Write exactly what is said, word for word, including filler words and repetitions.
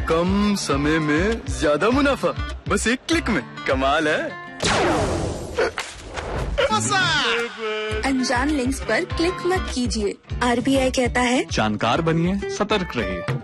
कम समय में ज्यादा मुनाफा, बस एक क्लिक में। कमाल है। अनजान लिंक्स पर क्लिक मत कीजिए। आर बी आई कहता है जानकार बनिए, सतर्क रहिए।